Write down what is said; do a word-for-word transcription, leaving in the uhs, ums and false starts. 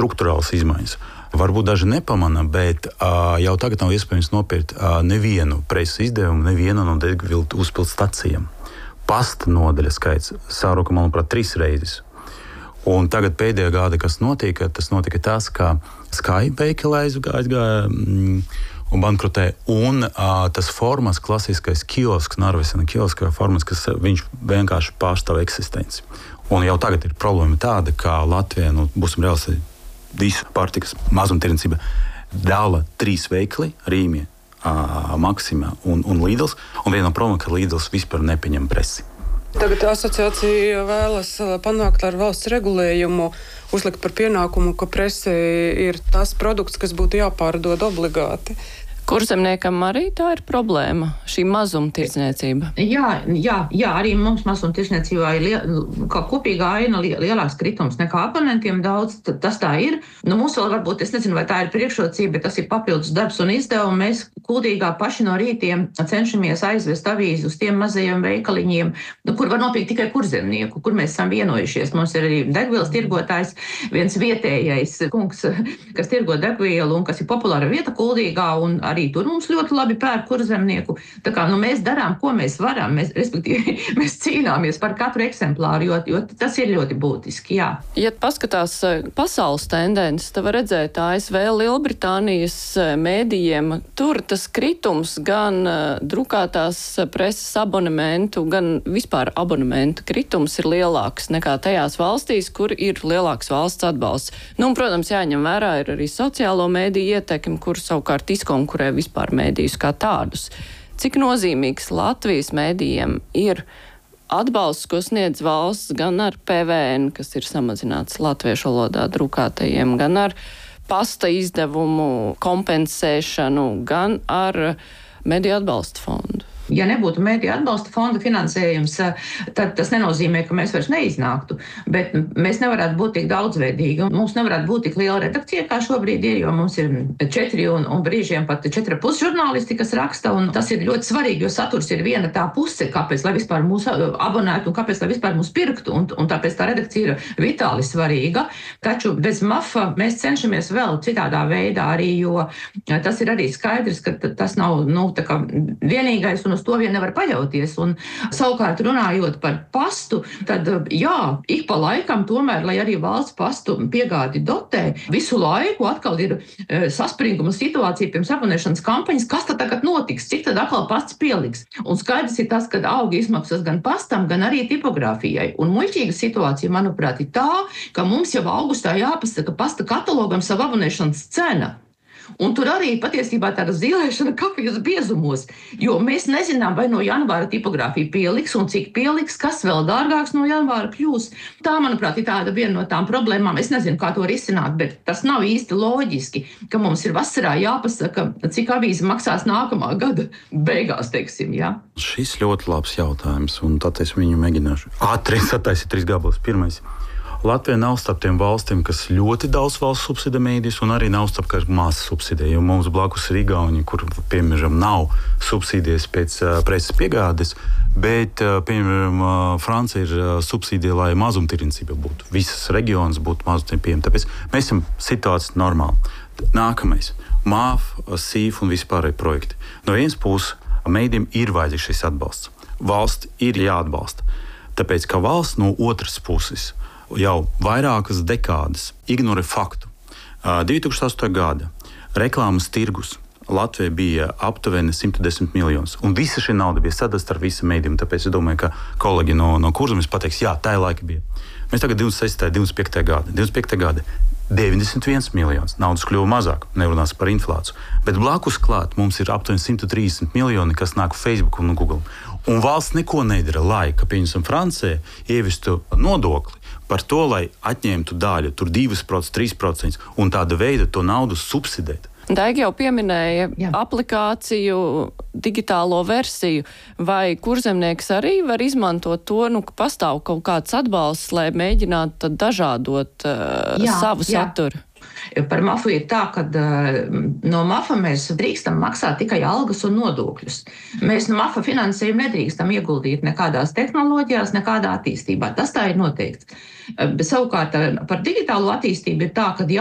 struktūrālas izmaiņas. Varbūt daži nepamana, bet uh, jau tagad nav iespējams nopirkt uh, nevienu preses izdevumu, nevienu no degvielu uzpildu stacijām. Pasta nodaļa skaits sāruka, manuprāt, trīs reizes. Un tagad pēdējā gada, kas notika, tas notika tas, ka Sky veikala aizgāja mm, un bankrotē, un uh, tas formas, klasiskais kiosks, Narvesena kioska formas, kas viņš vienkārši pārstāv eksistenci. Un jau tagad ir problēma tāda, ka Latvijā, nu, būsim reāli, visu pārtikas mazumtirdzniecība dala trīs veikli - Rīmie, Maksimā un, un Lidls. Un viena no problēma, ka Lidls vispār nepieņem presi. Tagad asociācija vēlas panākt ar valsts regulējumu, uzlikt par pienākumu, ka prese ir tas produkts, kas būtu jāpārdod obligāti. Kurzemniekam arī tā ir problēma, šī mazumtirdzniecība? Jā, jā, jā, arī mums mazumtirdzniecībā ir liel, kā kopīga aina lielāks kritums nekā abonentiem daudz, tas tā ir. Nu, mums vēl varbūt, es nezinu, vai tā ir priekšrocība, bet tas ir papildus darbs un izdevumi. Mēs Kuldīgā paši no rītiem cenšamies aizvest avīzi uz tiem mazajiem veikaliņiem, nu, kur var nopirkt tikai kurzemnieku, kur mēs esam vienojušies. Mums ir arī degvielas tirgotājs, viens vietējais kungs, kas tirgo degvielu un kas ir populāra vieta Kuldīgā, un arī tur mums ļoti labi pērk kurzemnieku. Tā kā nu, mēs darām, ko mēs varam. Mēs, respektīvi, mēs cīnāmies par katru eksemplāru, jo, jo tas ir ļoti būtiski. Jā. Ja paskatās pasaules tendences, tad var redzēt A S V, Lielbritānijas mēdījiem. Tur tas kritums gan drukātās preses abonementu, gan vispār abonementu kritums ir lielāks nekā tajās valstīs, kur ir lielāks valsts atbalsts. Nu, un, protams, jāņem vērā ir arī sociālo mēdīju ietekmi, kur savukārt izkonkurē vispār mēdījus kā tādus. Cik nozīmīgs Latvijas mēdījiem ir atbalsts, ko sniedz valsts gan ar P V N, kas ir samazināts latviešu valodā drukātajiem, gan ar pasta izdevumu kompensēšanu, gan ar mediju atbalsta fondu? Ja nebūtu mediju atbalsta fonda finansējums, tad tas nenozīmē, ka mēs vairs neiznāktu, bet mēs nevarētu būt tik daudzveidīgi. Mums nevarētu būt tik liela redakcija, kā šobrīd ir, jo mums ir četri un, un brīžiem pat četri pus žurnālisti, kas raksta, un tas ir ļoti svarīgi, jo saturs ir viena tā puse, kāpēc, lai vispār mūs abonētu un kāpēc, lai vispār mūs pirktu, un, un tāpēc tā redakcija ir vitāli svarīga. Taču bez mafa mēs cenšamies vēl citādā veidā arī, jo tas ir arī skaidrs, ka tas nav, nu, tā kā vienīgais, un uz to vien nevar paļauties. Un savukārt runājot par pastu, tad jā, ik pa laikam tomēr, lai arī valsts pastu piegādi dotē, visu laiku atkal ir e, saspringuma situācija pirms abonēšanas kampaņas, kas tad tagad notiks, cik tad atkal pasts pieliks. Un skaidrs ir tas, ka auga izmaksas gan pastam, gan arī tipogrāfijai. Un muļķīga situācija, manuprāt, ir tā, ka mums jau augustā jāpasaka pasta katalogam savu abonēšanas cena. Un tur arī patiesībā tāda zīlēšana kafijas biezumos, jo mēs nezinām, vai no janvāra tipogrāfija pieliks un cik pieliks, kas vēl dārgāks no janvāra kļūs. Tā, manuprāt, ir tāda viena no tām problēmām. Es nezinu, kā to risināt, bet tas nav īsti loģiski, ka mums ir vasarā jāpasaka, cik avīze maksās nākamā gada beigās, teiksim, jā. Šis ļoti labs jautājums, un tad es viņu mēģināšu ātri sataisīt trīs gabalus. Pirmais. Latvija nav starp tiem valstīm, kas ļoti daudz valsts subsidē mēdījus, un arī nav starp, kas maz subsidē, jo mums blakus ir Igauni, kur, piemēram, nav subsīdijas pēc uh, preses piegādes, bet, uh, piemēram, uh, Francija ir uh, subsīdija, lai mazumtirdzniecība būtu. Visas reģionas būtu mazumtirdzniecība. Tāpēc mēs esam situācija normāli. Nākamais. M A F, S I F un vispārēji projekti. No vienas puses, mēdījiem ir vajadzīgs šis atbalsts. Valsts ir jāatbalsta. Tāpēc, ka valsts no otras puses jau vairākas dekādas ignorē faktu. divi tūkstoši astotajā gada reklāmas tirgus Latvijai bija aptuveni simt desmit miljonus, un visa šī nauda bija sadalīta ar visu mēdījumu, tāpēc es domāju, ka kolēģi no, no Kurzemes pateiks, jā, tā laika bija. Mēs tagad divdesmit sestajā, divdesmit piektajā gada, divdesmit piektajā gada deviņdesmit viens miljonus, naudas kļuva mazāk, nerunās par inflāciju, bet blakus klāt mums ir aptuveni simt trīsdesmit miljoni, kas nāk Facebook un Google. Un valsts neko nedara, lai, ka, piemēram, Francija ievestu nodokli par to, lai atņemtu daļu, tur divi procenti, trīs procenti, un tāda veida to naudu subsidēt. Daigi jau pieminēja Jā. aplikāciju, digitālo versiju. Vai kurzemnieks arī var izmantot to, nu, ka pastāv kaut kāds atbalsts, lai mēģinātu tad dažādot uh, Jā, savu jā. saturu? Par mafu ir tā, ka no mafa mēs drīkstam maksāt tikai algas un nodokļus. Mēs no mafa finansējumu nedrīkstam ieguldīt nekādās tehnoloģijās, nekādā attīstībā. Tas tā ir noteikts. Bet savukārt par digitālo attīstību ir tā, ka